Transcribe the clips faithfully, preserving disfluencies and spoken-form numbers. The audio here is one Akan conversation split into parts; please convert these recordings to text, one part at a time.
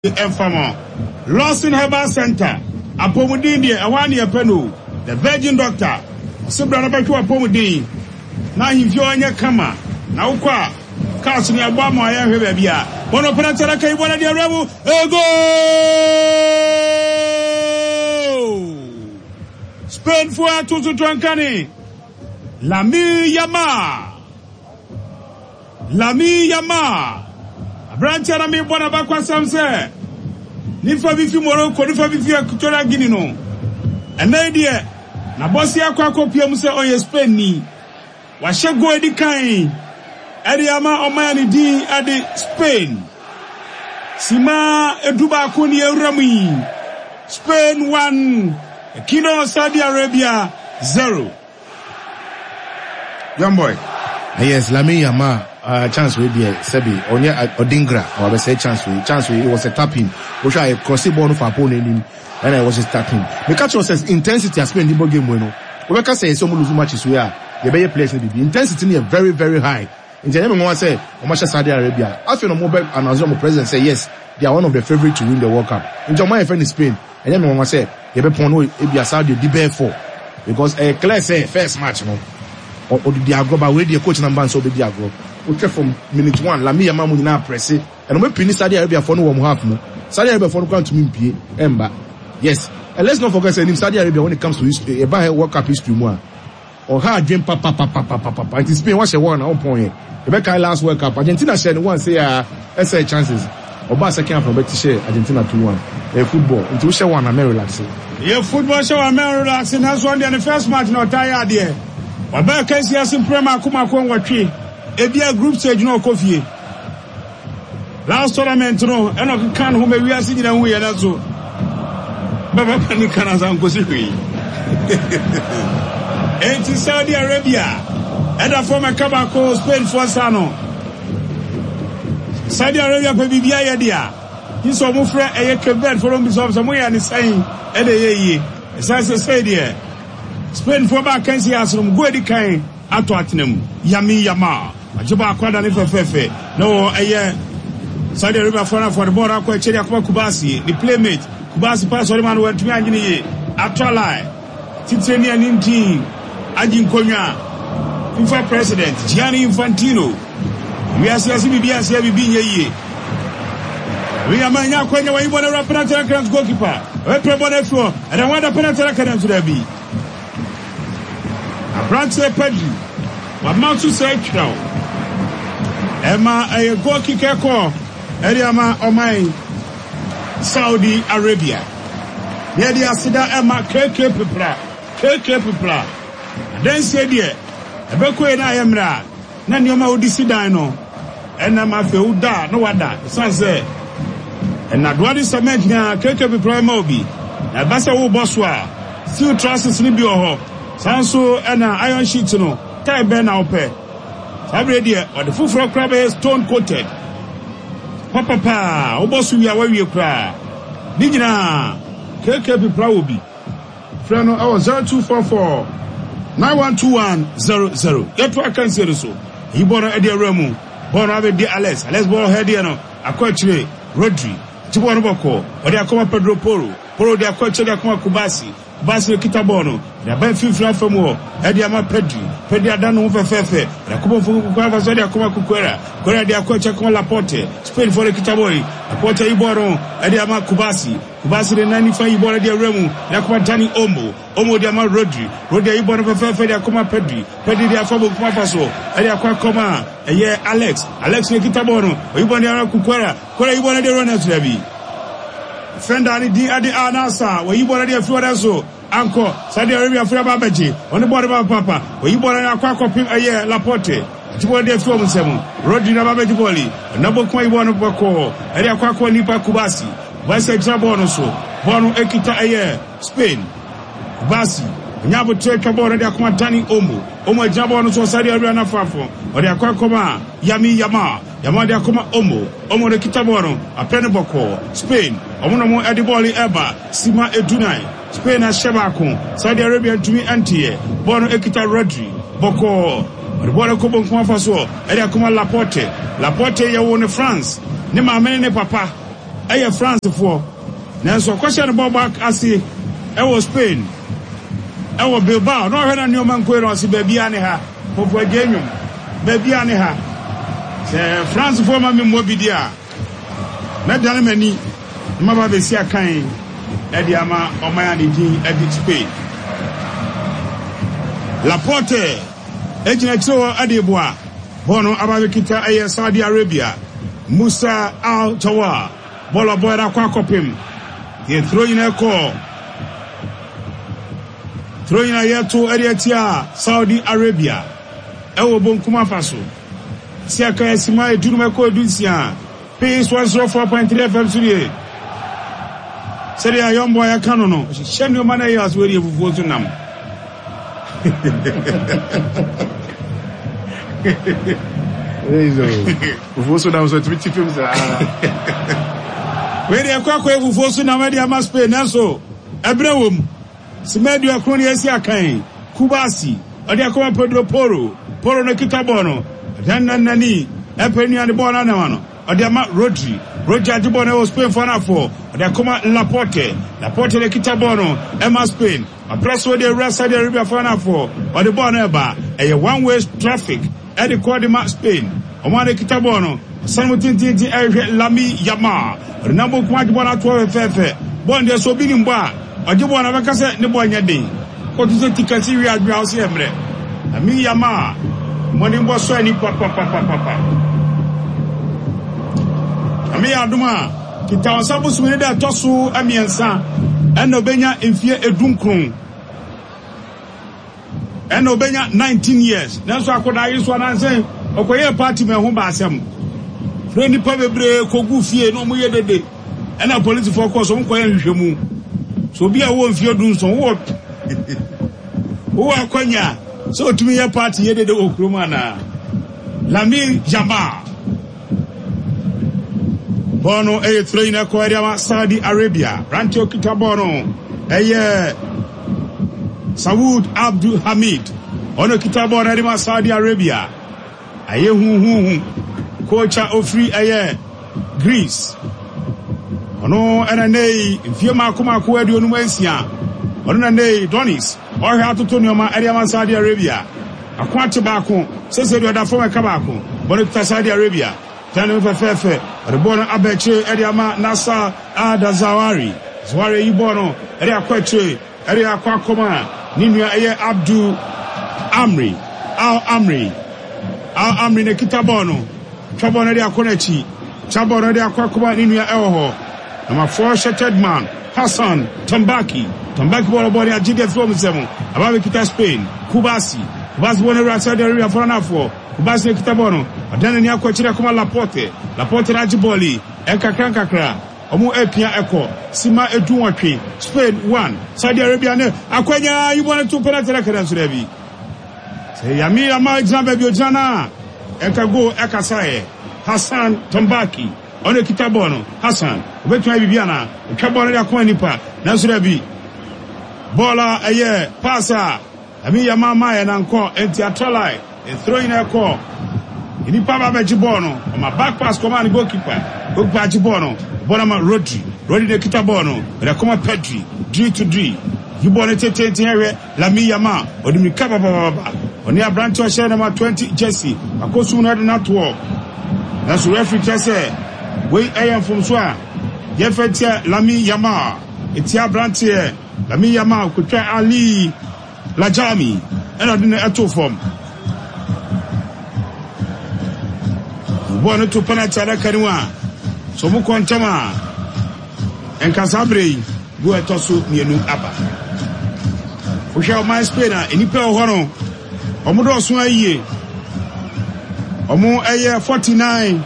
Enfamo Lawson Herbal Center Apomudin de awani epeno the Virgin Doctor Sibra na betwa apomudin na himfio anya kama na ukwa kaso ni agba mo aye hwe bia bono penalty la kai bona de rebu ego Spain for atutu twankani Lami Yama Lami Yama Brancha na mi bona ba kwa samse nifa bifi Morocco nifa bifi Equatorial Guinea no ene de na bosi akwa akopia mu se oye Spain ni wa hyego edi kan eri ama omaya ni din ade Spain sima eduba ko ni ewramu Spain one Kino Saudi Arabia zero. Young boy. Yes, Lami Yama uh, chance we there Sebi onye Odingra or we say chance we chance we it was a tapping which I cross the ball for opponent and I was just tapping. Me catch us intensity has been the ball game we know. We can say some lose matches we are the better players need be intensity is very very high. In the name of say Omasha Saudi Arabia after no mobile announcement president say yes they are one of the favorite to win the World Cup. In my friend in Spain and then we say you be pono e be Saudi the bear for because a uh, clear say first match no or the agro ba we the coach number so be the agro we check from minute one Lami Yama mu na press and we pin Saudi Arabia for no one half mo Saudi Arabia for no come to me pie emba yes and let's not forget say Saudi Arabia when it comes to history about her World Cup history mo or her dream papa papa papa papa it is Spain what she won on point e be kai last World Cup Argentina share one say ah uh, say chances Oba second from Betty share Argentina two one eh football into share one America relax yeah football show America relax and that's one the first match no tired there Oba kan see as premier kuma ko nwatwe e bia group stage no kofie last tournament no e no kan ho me wi asi nyina hu ye na so baba pani kana san ko si hwi enti Saudi Arabia and a former Kabako Spain for Sano Saudi Arabia pe bibia ye dia he so mo frɛ eye Quebec for on biso so mo ya ni san e de ye yi e say say there Spain for ba kan si asrum go edi kan ato atenam Yami Yama ajiba akwada ne fefefe no eye Saudi Arabia for na for the ball akwa cheri akwa Kubasi the playmate Kubasi pass ori man went to me angini ye atwalai titreni aninti aji nkonwa FIFA president Gianni Infantino we are see bibi ase bibi nyeye we are manya kwenya wa ibona ra penalty record goalkeeper we play ball efo and wanda penalty record to there be Abrante Pedri wa mount to say now Emma a goalkeeper ko area ma omai Saudi Arabia there they asida Emma K K Pipla K K Pipla then say there ebeko na ayemra na nioma odisi dan no ena ma fe uda no wada san say ena doade cement na K K Pipla ma obi na basa wo bosso a steel trusses ni bi oho san so ena iron sheet no tai be na ope sabre dia or the fufro crab is stone coated papa pa wo bosso wi a wawie kra ni nyina K K Pipla obi friend no I zero two four four nine one two one zero zero get to can say so he born e dey ramu born have dey Alex Alex born head here no akwachire Rodri tibo no boko o dey akoma Pedro Porro Porro dey akwachire akoma Kubasi Kubasi kita bono na ban fifra famu e dey ama Pedri Pedri adano fefefe na kubo fuku kwa so dey akoma Kukwera Kukwera dey akwachire akoma Laporte Spain for kita boy Laporte iboro e dey ama Kubasi Kubasi de nani fa iboro dey ramu na akoma Dani Olmo Omo de ama Rodri Rodri iboro fefefe dey akoma Pedri Pedri dey afabo kuma faso e dey akwa koma eye Alex Alex ne kita bono iboro dey ama Kukwera Kukwera iboro dey run to there be Fenda ni di adi anasa we yibora de Florida so anko Saudi Arabia fura ba beji oni bora ba papa we yibora na kwa kopim aye Laporte tibora de Florida semu Rodri na ba beji boli na bo kwa yibora bo ko eri akwa ko nipa Kubasi Kubasi extra bono so bono ekita aye Spain Kubasi nyabo treka bono de akwa Dani Olmo Olmo extra bono so Saudi Arabia na fafo ori akwa koma Yami Yama Yama de akoma Olmo Olmo de kita bono apene boko Spain omono mo edi ball eba sima edunai Spain a shebako Saudi Arabia tumi antie bono ekita Rodri boko the ball ko bon kuma faso edi akoma Laporte Laporte ye won France ne ma mene ne papa ɛyɛ France for nanso question ball back ase ɛwɔ Spain ɛwɔ Bilbao no hwɛ na nneɛma nkoe no ase baabi ane ha popo agenwom baabi ane ha sɛ France for ma me mo bi dia na dane mani ma ba besi akan ɛde ama ɔman ane din ɛde Spain Laporte ejina kiro ade boa bono ababe kita ɛyɛ Saudi Arabia Musa Al Tawa bolo boy ra kwa kopim the throw in a call throw in a yeto area tia Saudi Arabia ewo bonkuma faso sia ka esima eduru meko edusia P one oh four point three F M studio seria yombo ya kanu no shenu mana ya asweri efufu so nam Ezo ufufu so nam so tibiti film sa we dey kwakwa efufu so nam dey ama Spain enso ebrewom simedio akroni esi akan Kubasi odi akoma Pedro Porro Porro no kitabo no dan nani epeni and ball na no odi ama Rodri Rodri ajibo na Spain for na for odi akoma Laporte Laporte le kitabo no ema Spain a press with the rest of the Arabia for na for odi ball na ba e one way traffic e dey call the Spain o ma le kitabo no sanmo tintinti e Lami Yamal renambo kwa ajibo na to fefe bon de so bi ni mbo a ajibo na beka se ne bo nya den ko tu se tikasi wi adwa o se emre Lami Yamal money mbo so ani papa papa papa Ami aduma kita wasabu sumene da tosu amiensa eno benya enfie edunkron eno benya nineteen years nanso akoda yeso ananse okoye party me ho ba asem freni pa bebre kogu fie no mo yedede ena police focus so nkoye nhwehwemu so bia wo mfie dunso wo wo akonya so otumi ye party yedede okroma na Lami Yamal Bono eye three na ko area Saudi Arabia Rantio Kitabono eye Saud Abdul Hamid ono Kitabono area Saudi Arabia aye hu hu hu coacha ofri eye Greece ono ena nei fiema kuma ko ade onu mansia ono na nei Donis o hwe atoto nyoma area Saudi Arabia akwate ba ko sese do da fo ka ba ko bono ta Saudi Arabia tanu fefefe rebono abeche eriama Nasa Adazawari Zawari ibono eri akwache eri akwakoma ninua eye Abdul Amri Al Amri Al Amri ne kitabono chabono eri akonachi chabono eri akwakoma ninua ewo number four shattered man Hassan Tambaki Tambaki bolo bolo ajide from seven ababe kita Spain Kubasi Kubasi bolo eri Saudi Arabia for na for Kubasi ne kitabono adana ni akwachira kuma Laporte Laporte rajiboli enkakra kakra omu epia eko sima edu watwe Spain one Saudi Arabia ne akwanya yibona two penalty record so dabi se Yami Yamal example bi ojana ekago ekasaye Hassan Tambaki ono kitabono Hassan obetwa bibiana okabono ya kwa nipa na so dabi bola eye passa Yami Yamal maye na nko enti atolai e throw in eko Ini papa be jibono o ma back pass command goalkeeper goalkeeper jibono bona ma Rodri Rodri de kitabono re koma Pedri three to three jibono tete tete Lami Yamal odimi kaba baba oni abranti o share number twenty jersey akosu na de natwo na so referee tese we ayan from so a ye fetia Lami Yamal eti abranti e Lami Yamal kutwa Ali Lajami ena de ato form Bono to penalty ala kanwa so mu kontama enkasabre go etoso mienu aba ohwe o my Spain a enipa ho no omo do so aye omo aye forty-nine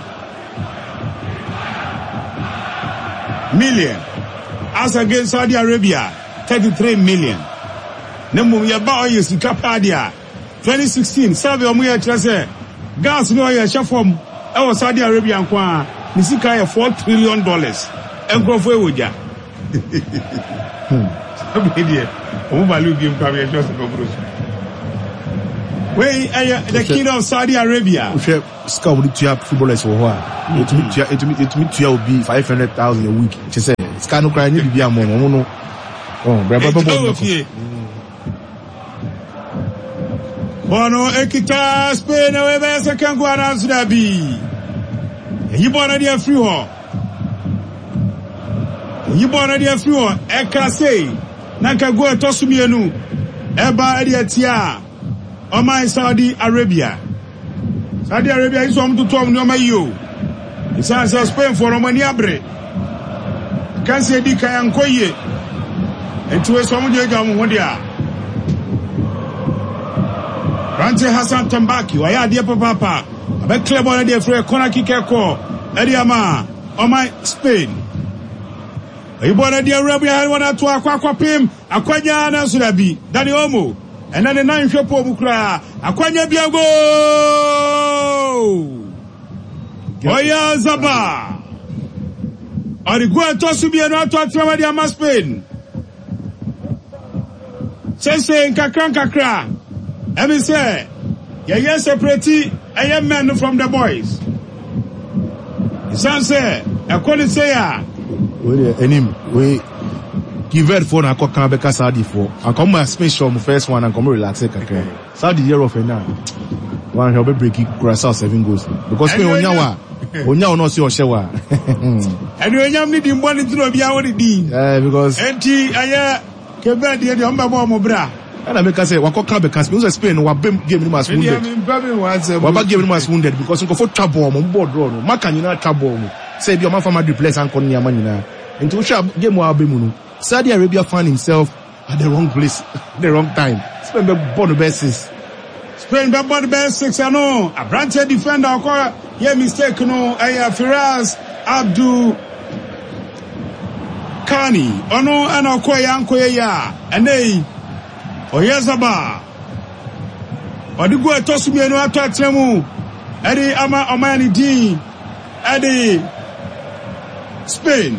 million as against Saudi Arabia thirty-three million nemu ya ba oye sika padia twenty sixteen sabe omo ya trese gas no ya shafom Ewo Saudi Arabia kwa nisika ya four trillion dollars enkrofo ewoja sabi die o balu bi mpa be just go bro Wait, uh, the king of Saudi Arabia. If you scout with the footballers or what, it means it means it means will be five hundred thousand a week. She said, "It's kind of crying. You be a man, no, no." Oh, brother, brother, Bono Ekita Spain away by second go around Sudabi. You born a dear free hall. You born a dear free hall. Eka say, Naka go to Sumienu, Eba Ediatia. Oma Saudi Arabia. Saudi Arabia is home to Tom no mayo. It's answer Spain for Romania bre. Can say Dika and Koye. And to a some Jagam Wodia. Rante Hassan Tambaki, why dear papa? A back club on a dear for a corner kicker call. Ediama, Oma Spain. You born a dear Arabia, I want to aqua pim, Aquanya and Sulabi, Daddy Omo. And then the nine shop of Mukra, Aquanya Biago Oya Zaba. Or the go to Subi and not to Travadia Spain. Say saying Kakran Kakra. Let me say, yeah, separate I am men from the boys. Some say, I couldn't say, Enim, we. Give it for na kokan beka Saudi for. And come my special first one and come relax kakra. Saudi year of now. One help break it Curacao seven goals. Because we onyawa. Onyawa no see oshewa. And we nyam ni di mboni to be awori di. Eh because enti aya kebe di de omba mo bra. And I make say wakokan beka Spain Spain wa game ni mas wounded. Wa ba game ni mas wounded because nko for trouble mo board draw no. Maka nyina trouble mo. Say bi o man fama replace an kon nyama nyina. Enti wo sha game wa be mu no. Saudi Arabia found himself at the wrong place, at the wrong time. Spain be born the best six. Spain be born the best six. I know. A branch defender, okay. Yeah, mistake. No, I Firas Abdul Kani. Oh no, and okay, Yanko ya. And they, oh yes, Aba. Or the go toss me no ato atremu. Eddie ama omani di. Eddie Spain.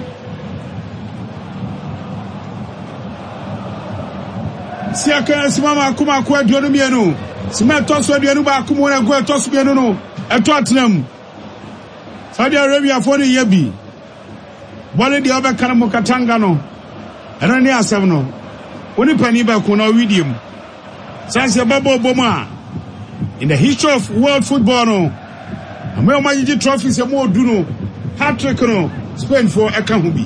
Siaka simama kuma kwa dionu mienu. Sima toso dionu ba kuma na go toso mienu no. Eto atrem. Saudi Arabia for the yebi. Bole di oba kana mo katanga no. Eno ni asem no. Oni pani ba ko na widium. Sanse babo boma. In the history of world football no. Ame o majiji trophies e mo du no. Hat-trick no. Spain for eka ho bi.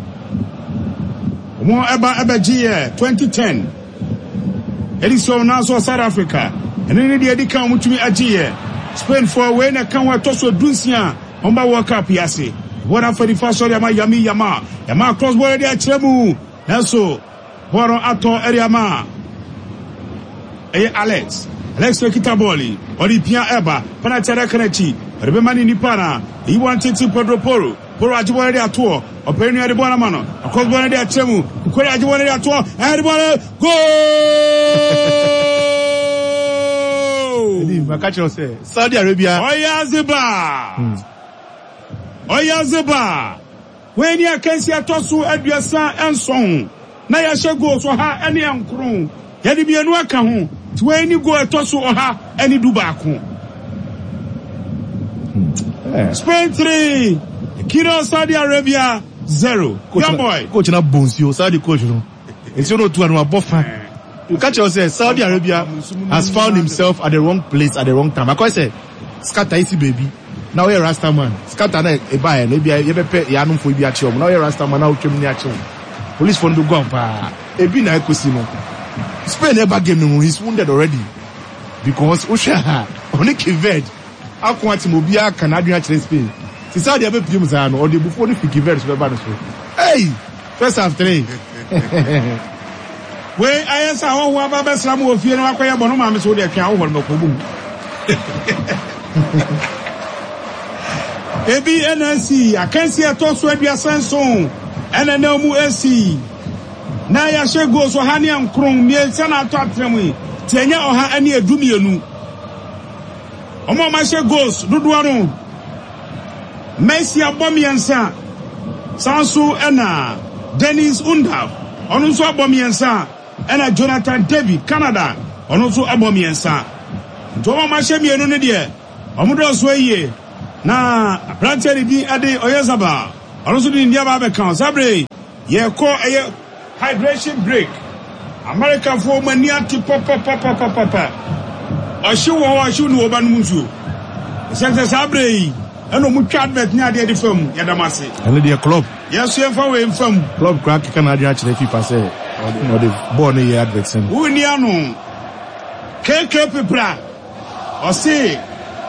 Omo eba eba G twenty ten. Edison now so South Africa. And then the Edicam which me agie. Spain for when a can wa toso dunsia. Omba World Cup yase. What after the first sorry ama yami yama. Yama cross border dia chemu. Naso. Boro ato area ma. Eh Alex. Alex Lekita Boli. Odi pia eba. Pana tere kenechi. Remember ni pana. He wanted to Pedro Poro. Poro ajibore dia tour. Openi ade bona mano. Cross border dia chemu. Ukore ajibore dia tour. Ade bona go. Saudi Arabia. Oya Ziba. Oya Ziba. When you can see a tosu eduasa and song. Na ya shego so ha any ankron. Yadi bi enu aka ho. When you go a tosu oha any do back ho. Spain three. Kiro Saudi Arabia zero. Young boy. Coach na Bonsio Saudi coach no. It's no two and one buffer. You catch yourself, Saudi Arabia has found himself at the wrong place at the wrong time. I say, scatter easy baby. Now you're Rasta man. Scatter na e buy maybe you be pay ya no for bi achi. Now you're Rasta man now twem ni achi. Police phone do go pa. E bi na ekosi no. Spain never game no, he's wounded already. Because Osha only Kived. Akwati mo bia Canadian achi Spain. Si Saudi Arabia pim za no, or the before the Kived so be ba no so. Hey, first half three. We ayesa ho ho aba besram wo fie no akoya bono ma me so de twa wo no ko bum. Ebi N S C akansi ato so aduasan so ena na mu A C na ya shego so ha ne ankron mie se na ato atremu tienya oha ani edumienu omo ma shegos dudu anu Messi abomiensa sanso ena Dennis Undav onu so abomiensa ena Jonathan David Canada onu so abomiensa Ntoma ma hye mienu ne de omodo so aye na branche di ade Oyezaba aloso di ndia ba be kan sabre ye ko eye hydration break America for mani anti papa papa papa ashu wo ashu no oba no nsuo sense sabre yi eno mu twa advert ni ade de fam yadamase ene de club yes ye fa we fam club crack can ade a kire FIFA say no the ball no ye advert sem woni anu K K Pipra o say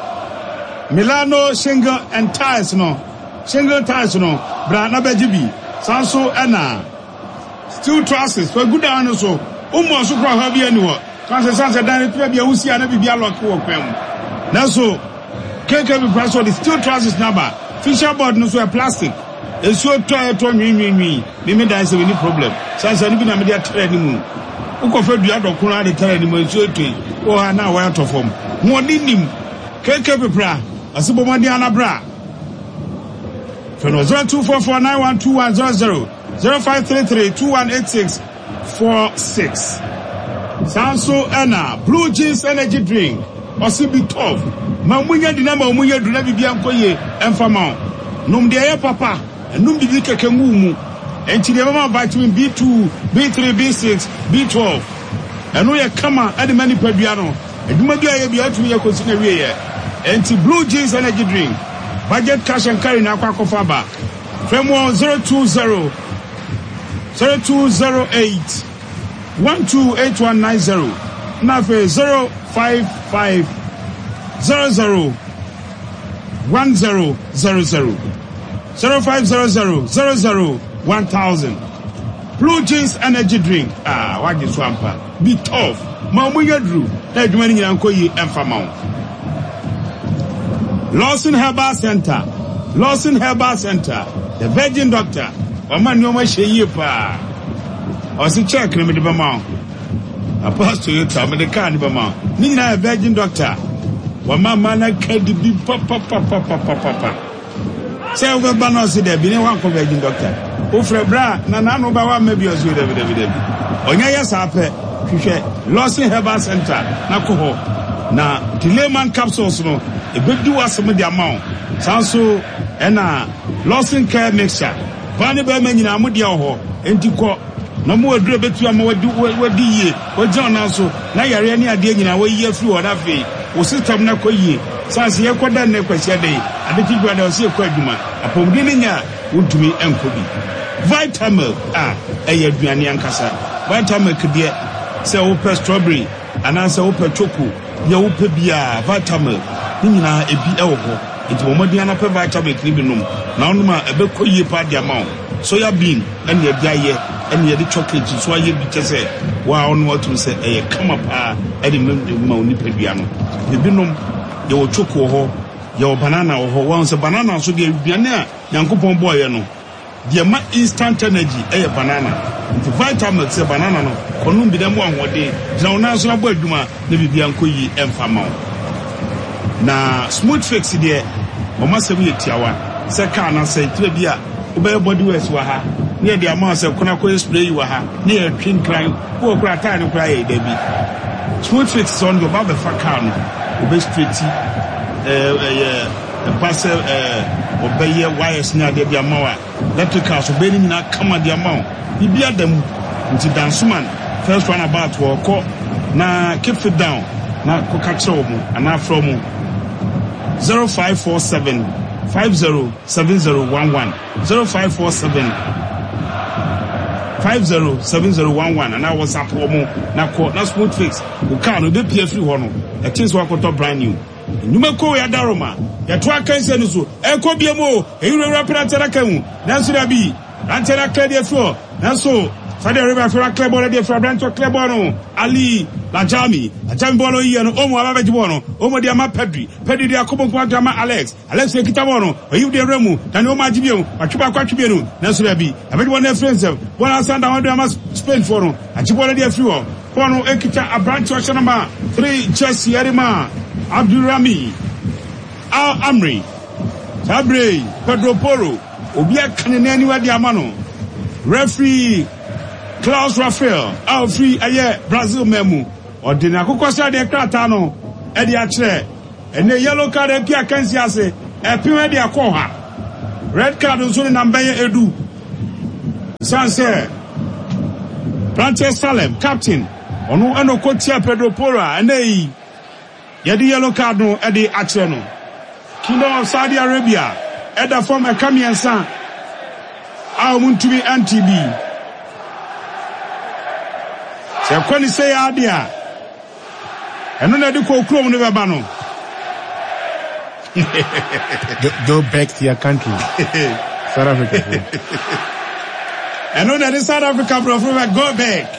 Milano Shingle and Tires no Shingle Tires no bra na bejibi sanso ena steel trousers for good down so umo so kra ha bia ni wo kan se sanse dan tra bia wusi ana bibia lock wo kwam na so K K Pipra so the steel trousers number fisher board no so a plastic esuo to to nwi nwi nwi me me dan se we ni problem sanse ni bi na me dia tra ni mu ukofa dua dokun ade tra ni mu esuo to o ha na wa to form mo ni nim K K Pipra asibo madi anabra phone zero two four four nine one two one zero zero zero five three three two one eight six four six Sanso Ena Blue Jeans energy drink osibi twelve ma munya di na ma munya du na bibia nkoye emfama num de ye papa num bibi keke ngumu enti de mama vitamin B two B three B six B twelve eno ye kama ade mani padua no eduma bia ye bia tumi ye kosi na wie ye enti Blue Jeans energy drink budget cash and carry na kwa kofa ba from zero two zero zero two zero eight one two eight one nine zero na fe zero five five zero zero one zero zero zero zero five zero zero zero zero one thousand Blue Jeans energy drink ah what is swampa be tough ma mu yadru na adwuma ni nyina nkoyi emfama Lawson Herbal Center Lawson Herbal Center the Virgin Doctor Oman nyoma hye pa osi check na me de bama apostle you tell me the can bama ni na Virgin Doctor wa mama na kadi bi papa papa papa papa say we ba no se de bi ne wan ko Virgin Doctor o frɛ bra na na no ba wa ma bi o so de bi de bi onya yes ape hwehwɛ Lawson Herbal Center na ko ho na Tileman capsules no ebedu wasem de amount sanso ena Lawson care mixture bani ba ma nyina mo de ho enti ko na mo adure betu ama wadi wadi yie ojan na so na yare ne ade nyina wayi afiri ho na fe o system na ko yie sanse ye koda na kwasi ade ade ti gwa da o se ko aduma apomdi ne nya wotumi enkobi vitamin a eye aduane ankasa vitamin kede se wo pe strawberry ananse wo pe choco ye wo pe bia vitamin ni nyina ebi e wo ho enti mo modi ana pe vitamin ni bi num na onuma ebe koyie pa dia ma soya bean and ye biaye and ye the chocolate so ye bi tese wa on what to say e kama pa e de ma oni pe bia no ye bi num ye wo choco ho ye wo banana ho wa on banana so de aduane a yankopon boye no de ma instant energy e banana the vitamin say banana no konum bi dem wo ahode na ona so na bo aduma na bibia nkoyi emfama na smooth fix de o ma se bi tiawa se ka na se tire bi a obey body wash wa ha ne de ama se kona ko spray wa ha ne e twin cry ko kura ta ne kura e da bi smooth fix on go ba be fa ka no obey straight eh eh the parcel eh obey wires na de bi ama wa electrical so be ni na kama de ama bi adam nti dansuman first one about wo ko na keep it down na ko ka kire wo mu ana from mu zero five four seven five zero seven zero one one zero five four seven five zero seven zero one one and I was up mo na ko na smooth fix o car no be pie free ho no e tin so akoto brand new nyuma ko ya daroma ya to aka nse no so e ko bie mo e yura prantera kan na so da bi prantera clear floor na so Fade River Fera Club already for Brancho Club no Ali Lajami Lajami bolo yi no omo ababeji bono omo dia ma Pedri Pedri dia kobo kwanta ma Alex Alex e kita bono oyi dia remu na ne omo agibie atwa kwa twibie no na so bi abeji bono friends bono sanda won dia ma Spain for no agibo already free wo bono e kita Brancho Shanama three Jesse Erima Abdurrahmi Al Amri Sabre Pedro Poro obi akane na aniwa dia ma no referee Klaus Rafael, our free aye Brazil memu. Or did I cook us at the crata no? ɛde akyerɛ ɛne yellow card epi akansi ase ɛpem ɛde akɔ ha red card nso ne number yɛ edu sanse Branche Salem captain ɔno ɛno kotia Pedro Porro ɛne yi yɛde yellow card no ɛde akyerɛ no Kingdom of Saudi Arabia ɛda form ɛkamiɛnsa a ɔmo ntumi N T B sɛ kɔni sɛ yɛ ade a ɛno na de kɔ kurom ne bɛba no go, go back to your country South Africa ɛno na de South Africa bro from go back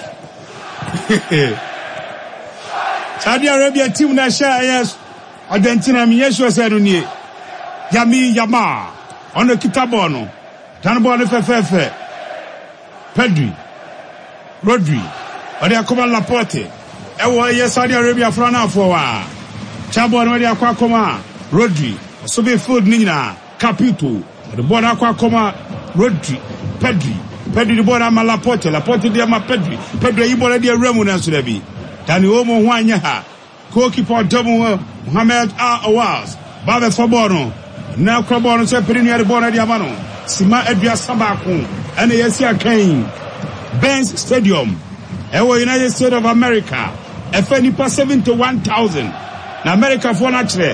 Saudi Arabia team na share yes Argentina mi yesu sɛ no nie Yami Yama ono kitabo no tan ball no fefefe Pedri Rodri ode akoma Laporte ewo ye Saudi Arabia for na for wa chabo no de akwa akoma Rodri so be food ni na Capito the ball akwa akoma Rodri Pedri Pedri the ball ama Laporte Laporte de ama Pedri Pedri yi ball de remu na so da bi Dani Omo ho anya ha goalkeeper Domo Mohamed Al Awaz Babe for ball no na kwa ball no se Pedri the ball de ama no Sima Edua Sabako ene yesi akan Benz Stadium ewo United States of America efe nipa seventy-one thousand na America for na kire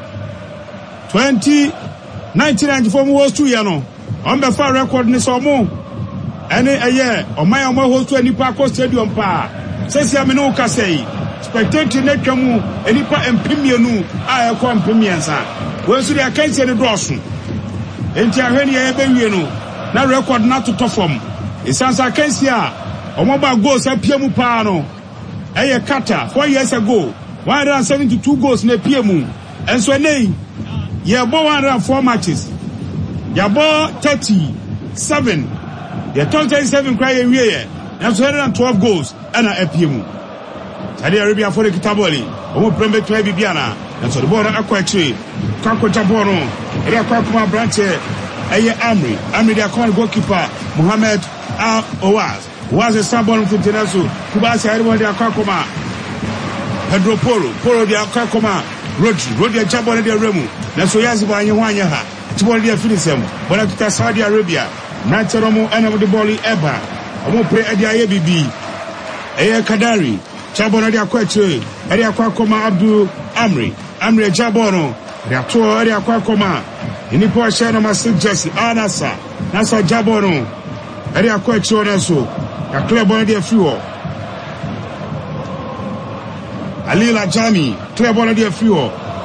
twenty nineteen ninety-four mo host ya no on be fa record ni so mo ene eye o man o host nipa ko stadium pa sesi ame no ka sei spectator na twamu enipa empimienu a e ko empimiensa wo su dia kan se ne dosu enti ahwani e be wie no na record na to form isansa kan se a omoba goals apiemu pa no eye Qatar four years ago one hundred seventy-two goals na apiemu enso nei ye bo one hundred four matches ya bo thirty-seven ye thirty-seven cry ye wie enso one hundred twelve goals ana apiemu Saudi Arabia for the kitaboli omo prembe twa bibia na enso the ball akwa akire kwakwa jabo no ere akwa kuma Branche eye Amri Amri the corner goalkeeper Mohamed Al Awaz was a sabon fitinaso Kubasi everyone de akwa Pedro Porro Porro de akwa Rodri Rodri jabo de remu na so yazi ba anyi ho anya ha tibol de finisem bona kita Saudi Arabia na cheromo enam de ball eba omo pre ade aye bibi eye Kadari jabo de akwa akire ade akwa koma Abdul Amri Amri jabo no de ato ade akwa koma ini po share no massive jersey Anasa Nasa jabo no ade akwa akire na so a clear ball de free Alila Jami clear ball de free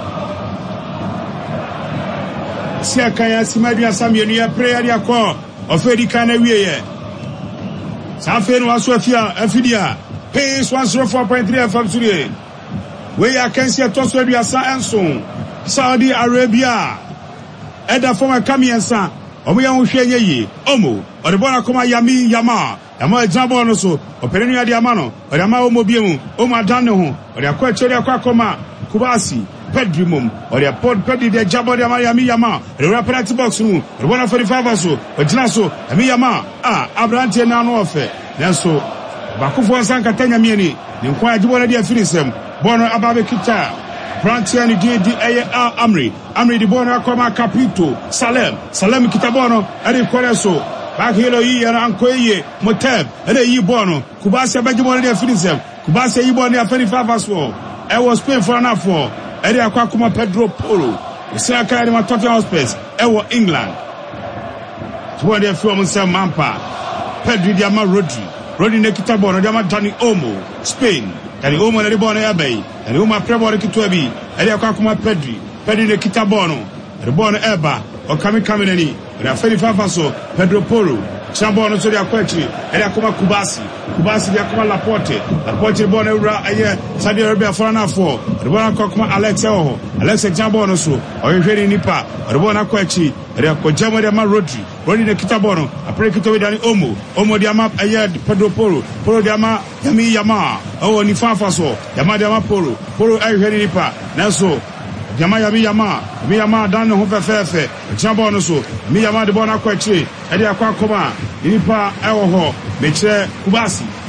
Siakaya Simadia Samienu ya prayer ya kwa ofedi kana wiye Safe no aso afia afidia Pace one oh four point three F M Suri we ya kensi atoso aduasa enso Saudi Arabia eda former kamiensa omo ya hwehwe yi omo odebona koma Yami Yama Yama ejabo no so operenu ya dia ma no ode ama omo biemu omo adan ne ho ode akwa chere akwa koma Kubasi Pedri mum ode pod Pedri de jabo de ama Yami Yama ode penalty box no ode bona forty-five so ogina so Yami Yama ah Abrante na no ofe nenso bakufo nsanka tanya mieni ne nkwa ajibo na dia finisem bono ababe kita Branche ni di di eye Amri Amri di bono akoma Capito Salem Salem kita bono ade kore so back hilo yi yana ankoye Motab ade yi bono Kubasi abajibo na dia finisem Kubasi yi bono ya thirty-five so I was paying for an for ade akwa kuma Pedro Porro Isia kaya de Tottenham Hotspur ewo England tuwa de film se Mampa Pedri di ama Rodri Rodri ne kita bono di ama Dani Olmo Spain Dani Olmo na di bono ya bay Dani Olmo pre bono kitwa bi ade akwa kuma Pedri Pedri ne kita bono de bono eba o kami kami nani ade thirty-five so Pedro Porro Chambo no so de akwachi ade akoma Kubasi Kubasi de akoma Laporte Laporte de bono ura aye Saudi Arabia for na for de bono akoma Alex eho Alex Chambo no so o hwehwe nipa de bono akwachi ade akojamo de ma Rodri Rodri de kita bono apre kita we Dani Olmo Olmo de ama aye Pedro Porro Porro de ama Yami Yama o ni fafa so Yama de ama Porro Porro ai hwehwe nipa na so Yama Yami Yama mi Yama dan ho fefefe Chambo no so mi Yama de bono akwachi ade akwa koma nipa ewo ho me kire Kubasi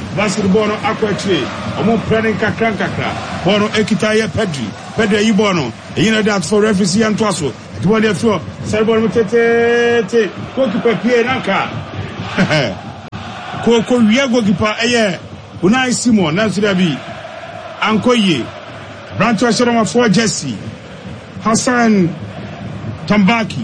basketball no akwachi omo planning kakra kakra ball no ekita ye Pedri Pedri yi ball no eyi na that for referee and twaso the ball dey throw side ball tete te goalkeeper pie nanka ko ko wiye goalkeeper eye Unai Simon na so bi Ankoye Branch Asherama for Jesse Hassan Tambaki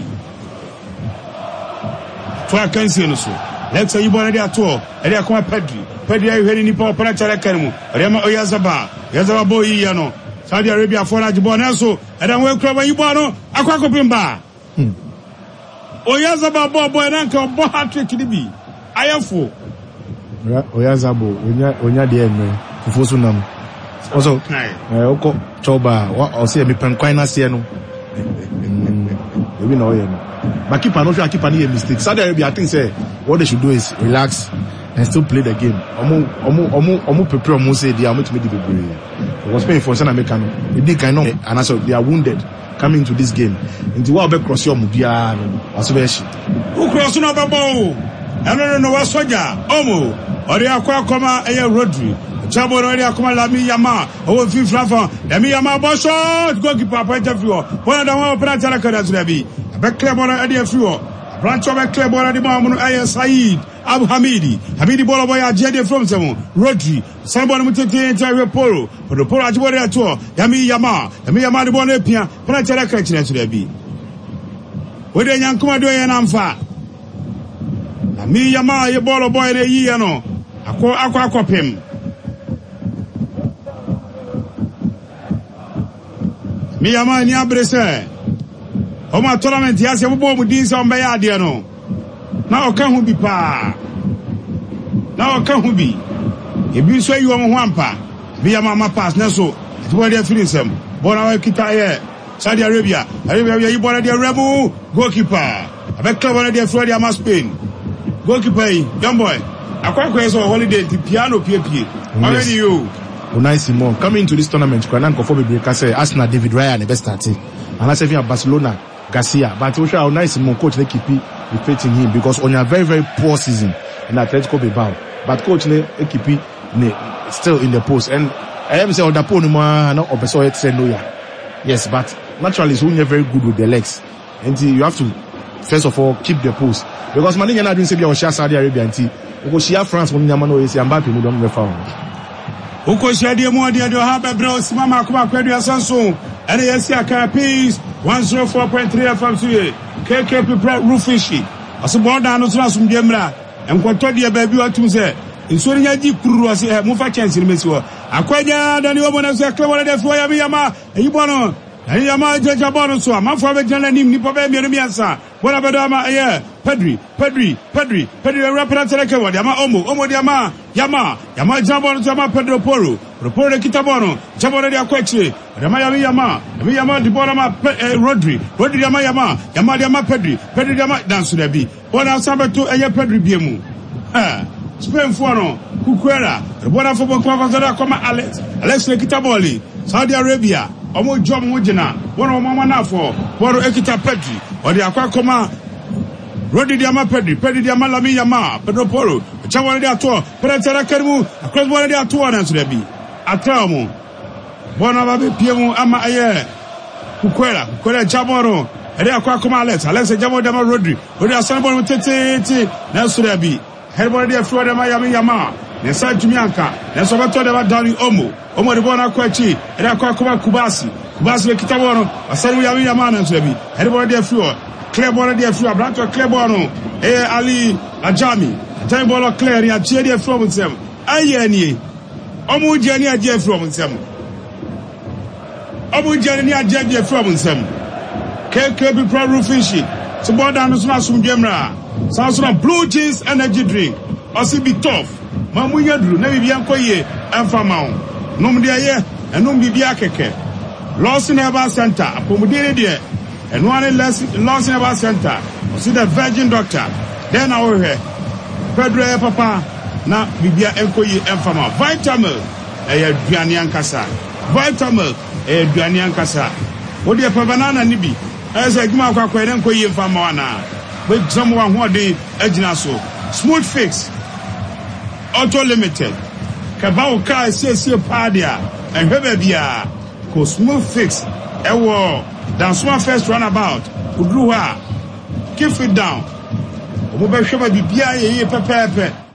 Twa kansi no so let's say you born there at all e dey come Pedri Pedri ayi hwani nipa opana chara kanmu Rema Oyazaba Yazaba boy yi no Saudi Arabia for na jibo na so e dan we kura ban yibo no akwa kopimba Oyazaba boy boy na nka bo hat-trick ni bi ayefo Oyazabo onya onya de eme fufusu nam also eh oko choba o se mi penkwan na se no ebi na oye no but keeper no sure keeper ni mistake Saudi Arabia I think say what they should do is relax and still play the game omo omo omo omo prepare omo say they are meant to make the game was paying for South America no they kind of and also they are wounded coming to this game into what be cross your mubia no asobeshi who cross no babo eno no was soja omo ori akwa koma eye Rodri Chabo ori akoma Lami Yama owo fi frafa Lami Yama bo shot goalkeeper point of view one da one opera tara kada zurabi be club on ade afiwo branch of club on ade ma mu aye Said Abu Hamidi Hamidi bolo boy ajede from seven Rodri somebody mutete enter Poro Poro Poro ajibore ato Lami Yama Lami Yama de bolo epia pona tara kada kira zurabi ode nyankoma do ye na mfa Lami Yama ye bolo boy na yi ye no Ako ako akopem mi yama ni abrese o ma tournament ya se bo mu din se on be ya de no na o kan hu bi pa na o kan hu bi e bi so yi o mo ho ampa mi yama ma pass na so ti bo de finisem bona wa kita ye Saudi Arabia Arabia yi bona de rebu goalkeeper avec club bona de Florida ma Spain goalkeeper young boy Akwa is on holiday the piano pie pie. Already you. Unai Simon coming to this tournament. Kwanan kofo be break say Arsenal David Raya the best starting. And I say via Barcelona Garcia. But we show Unai Simon coach they keep repeating him because on a very very poor season in Atletico Bilbao. But coach ne keep ne still in the post and I am say on the pole no more no obeso it say no ya. Yes, but naturally he's only very good with the legs. And you have to first of all keep the post because man na doing say be on Saudi Arabia and Uko shia France mo nyama no yesi Mbappe mo don mefa o uko shia de mo de do ha bebro simama akoma kwadu asanso ene yesi aka peace one oh four point three F M suye K K P Rufishi aso borda no so asum de mra enkoto de ba bi watum se nsori nya ji kururu ase e mo fa chance ni mesi wo akwanya dani wo bona so kle wona de fo ya bi yama eyi bono eyi yama jeja bono so ma fo be jana nim ni po be mi mi ansa bona be do ma eh Pedri, Pedri, Pedri, Pedri, rapper Tereke, Yama Omo, Omo Yama, Yama, Yama Jabon, Yama Pedro Poro, Poro Kitabono, Jabon de Aqueche, Yama Yama, Yama, Yama de Bonama, Rodri, Rodri Yama Yama, Yama Yama Pedri, Pedri Yama, dance to the B. One outside to a Pedri Biemu. Ah, Spain Fuano, Kukwera, the Bona Football Club, Koma Alex, Alex Kitaboli, Saudi Arabia, Omo Jom Mujina, one of Mama Nafo, Poro Ekita Pedri, or the Aquacoma. Rodri Diama Pedri, Pedri Diama Lami Yama, Pedro Poro, Chawana de Ato, Pedro Kermu, across one of the Ato and Sudebi. Atamo Bonababe Piemo Ama Aye, Kukwela, Kukwela Chamoro, and they are quite Alex, Alex Jamo Dama Rodri, Rodri Asanabon Tete, Nasudebi, Herbor de Florida Miami Yama, Nessa Jumianka, Nesobato de Dani Omo, Omo de Bona Quachi, and they are quite Kubasi, Kubasi Kitaboro, Asanu Yami Yama and Sudebi, Herbor de Florida. Claire Bona de Fua, Branto Claire Bono, eh Ali Ajami, Time Bola Claire, ya Chedia from them. Ayeni, Omu Jenny a Jeff from them. Omu Jenny a Jeff from them. K K B Pro Rufishi, so Bodan Smasum Gemra, Samsung Blue Jeans Energy Drink, also be tough. Mamu Yadru, Navi Biancoye, and Famau. Num dia, and Num Bibiakeke. Lost in Eva Center, Pomodere dear. And one less lost in our center. See the virgin doctor. Then I will hear Pedro Papa. Now Bibia Enkoyi Enfama. Vitamil. A Duanian Casa. Vitamil. A Duanian Casa. What the Pavanana Nibi? As a Gmaka Enkoyi Enfama. With someone who are the Ejinaso. Smooth Fix. Auto Limited. kaba wo car siesie padia ehwe ba bia ko smooth fix ewo dansoma first runabout udru ha keep it down omo be hwe ba bibia ye ye pepepe